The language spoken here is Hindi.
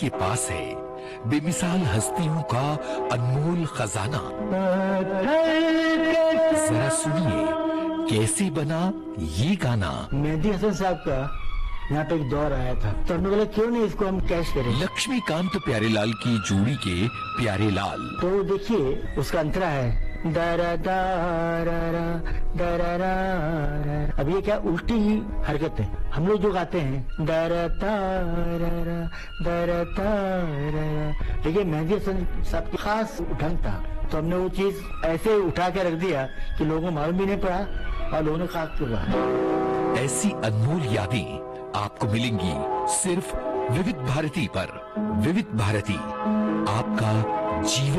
के पास है बेमिसाल हस्तियों का अनमोल खजाना। जरा सुनिए कैसे बना ये गाना। मेहदी हसन साहब का यहाँ पे एक दौर आया था, तो हमने बोला क्यों नहीं इसको हम कैश करें। लक्ष्मीकांत प्यारेलाल की जोड़ी के प्यारेलाल। तो देखिए उसका अंतरा है दरा दारा दरा। अब ये क्या उल्टी हरकत है। हम लोग जो गाते हैं दरा तारा दरा तारा, देखिए मेहदी हसन साहब की खास ढंग था, तो हमने वो चीज ऐसे उठा के रख दिया कि लोगों को मालूम भी नहीं पड़ा और लोगों ने खास क्यों कहा। ऐसी अनमोल यादें आपको मिलेंगी सिर्फ विविध भारती पर। विविध भारती, आपका जीवन।